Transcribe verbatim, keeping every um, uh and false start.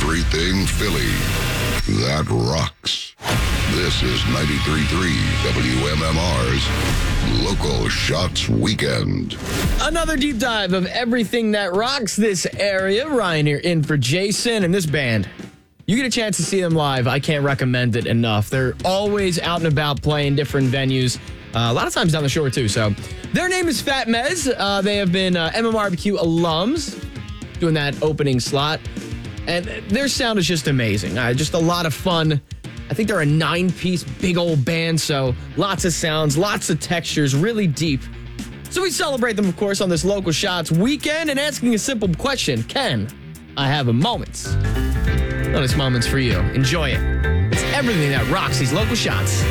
Everything Philly. That rocks. This is ninety-three point three W M M R's Local Shots Weekend. Another deep dive of everything that rocks this area. Ryan here in for Jason and this band. You get a chance to see them live. I can't recommend it enough. They're always out and about playing different venues. Uh, a lot of times down the shore, too. So their name is Fat Mez. Uh, they have been uh, M M R B Q alums doing that opening slot. And their sound is just amazing. Uh, just a lot of fun. I think they're a nine-piece big old band, so lots of sounds, lots of textures, really deep. So we celebrate them, of course, on this Local Shots Weekend and asking a simple question. Can I have a moment? Well, this moment's for you. Enjoy it. It's everything that rocks these Local Shots.